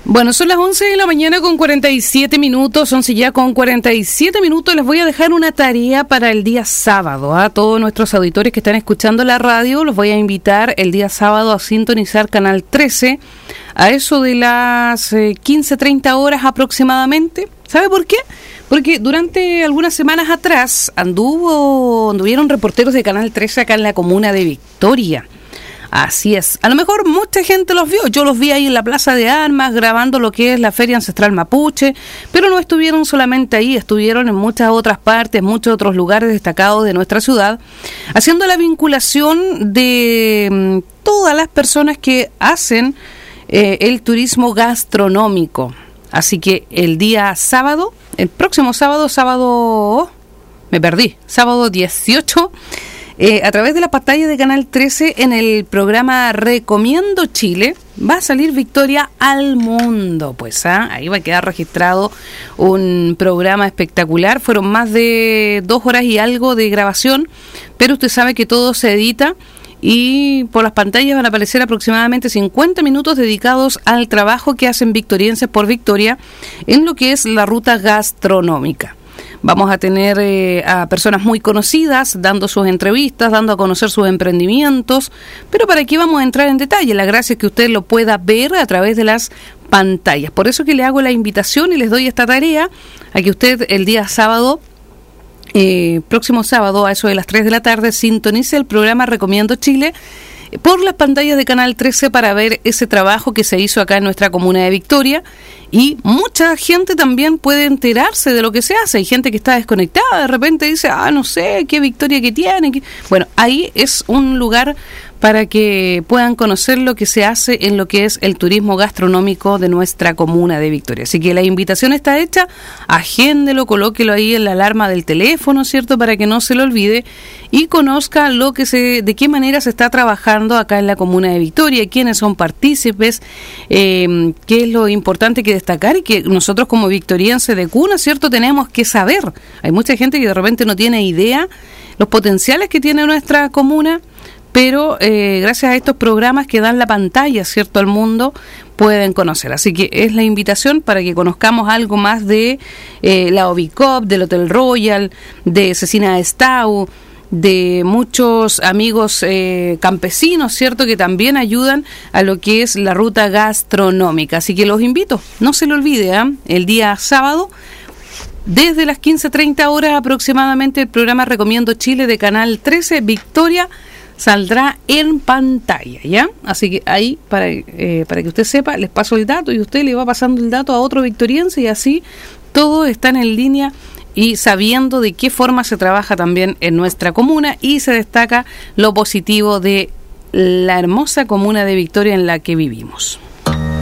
Bueno, son las 11 de la mañana con 47 minutos, 11 ya con 47 minutos. Les voy a dejar una tarea para el día sábado. A todos nuestros auditores que están escuchando la radio, los voy a invitar el día sábado a sintonizar Canal 13 a eso de las 15:30 horas aproximadamente. ¿Sabe por qué? Porque durante algunas semanas atrás anduvieron reporteros de Canal 13 acá en la comuna de Victoria. Así es. A lo mejor mucha gente los vio. Yo los vi ahí en la Plaza de Armas grabando lo que es la Feria Ancestral Mapuche, pero no estuvieron solamente ahí, estuvieron en muchas otras partes, muchos otros lugares destacados de nuestra ciudad, haciendo la vinculación de todas las personas que hacen el turismo gastronómico. Así que el día sábado, el próximo sábado, sábado 18, a través de la pantalla de Canal 13 en el programa Recomiendo Chile va a salir Victoria al mundo, pues ahí va a quedar registrado un programa espectacular. Fueron más de 2 horas y algo de grabación, pero usted sabe que todo se edita y por las pantallas van a aparecer aproximadamente 50 minutos dedicados al trabajo que hacen victorienses por Victoria en lo que es la ruta gastronómica. Vamos a tener a personas muy conocidas dando sus entrevistas, dando a conocer sus emprendimientos, pero para qué vamos a entrar en detalle. La gracia es que usted lo pueda ver a través de las pantallas. Por eso que le hago la invitación y les doy esta tarea a que usted el día sábado, próximo sábado a eso de las 3 de la tarde, sintonice el programa Recomiendo Chile por las pantallas de Canal 13 para ver ese trabajo que se hizo acá en nuestra comuna de Victoria. Y mucha gente también puede enterarse de lo que se hace. Hay gente que está desconectada, de repente dice, no sé, qué Victoria que tiene. Bueno, ahí es un lugar para que puedan conocer lo que se hace en lo que es el turismo gastronómico de nuestra comuna de Victoria. Así que la invitación está hecha, agéndelo, colóquelo ahí en la alarma del teléfono, ¿cierto? Para que no se lo olvide y conozca de qué manera se está trabajando acá en la comuna de Victoria, quiénes son partícipes, qué es lo importante que destacar y que nosotros como victorienses de cuna, ¿cierto? Tenemos que saber. Hay mucha gente que de repente no tiene idea los potenciales que tiene nuestra comuna, pero gracias a estos programas que dan la pantalla, ¿cierto?, al mundo, pueden conocer. Así que es la invitación para que conozcamos algo más de la Ovicop, del Hotel Royal, de Cecina Estau, de muchos amigos campesinos, ¿cierto?, que también ayudan a lo que es la ruta gastronómica. Así que los invito, no se lo olvide, el día sábado, desde las 15:30 horas aproximadamente, el programa Recomiendo Chile de Canal 13, Victoria, saldrá en pantalla, ¿ya? Así que ahí, para que usted sepa, les paso el dato y usted le va pasando el dato a otro victoriense y así todos están en línea y sabiendo de qué forma se trabaja también en nuestra comuna y se destaca lo positivo de la hermosa comuna de Victoria en la que vivimos.